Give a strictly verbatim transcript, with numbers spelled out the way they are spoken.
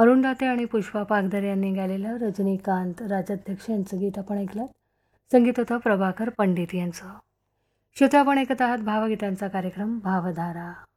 अरुण दाते आणि पुष्पा पागधरे यांनी गायलेलं रजनीकांत राजाध्यक्ष यांचं गीत आपण ऐकलं. संगीत होतं प्रभाकर पंडित यांचं. श्रोते, आपण ऐकत आहात भावगीतांचा कार्यक्रम भावधारा.